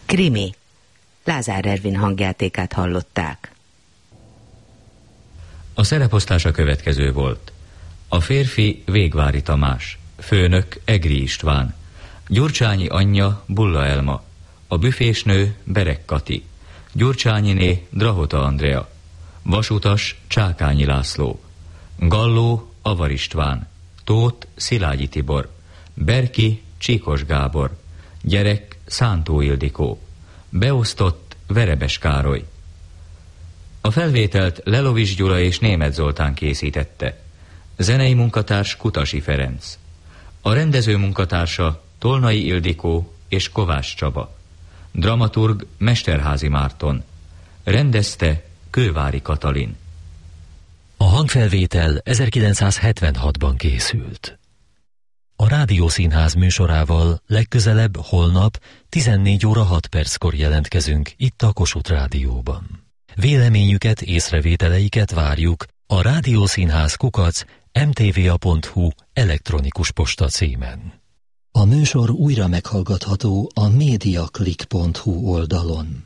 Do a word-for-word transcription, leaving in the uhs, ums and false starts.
Krimi. Lázár Ervin hangjátékát hallották. A szereposztás a következő volt. A férfi Végvári Tamás, főnök Egri István, Gyurcsányi anyja Bulla Elma, a büfésnő Berek Kati, Gyurcsányiné Drahota Andrea, vasutas Csákányi László, Galló Avar István, Tóth Szilágyi Tibor, Berki Csíkos Gábor, gyerek Szántó Ildikó, beosztott Verebes Károly. A felvételt Lelovics Gyula és Németh Zoltán készítette. Zenei munkatárs Kutasi Ferenc. A rendező munkatársa Tolnai Ildikó és Kovács Csaba. Dramaturg Mesterházy Márton. Rendezte Kővári Katalin. A hangfelvétel ezerkilencszázhetvenhatban készült. A Rádiószínház műsorával legközelebb holnap tizennégy óra hat perckor jelentkezünk itt a Kossuth Rádióban. Véleményüket, észrevételeiket várjuk a rádiószínház kukac em té vé á pont hú elektronikus posta címen. A műsor újra meghallgatható a mediaclick pont hú oldalon.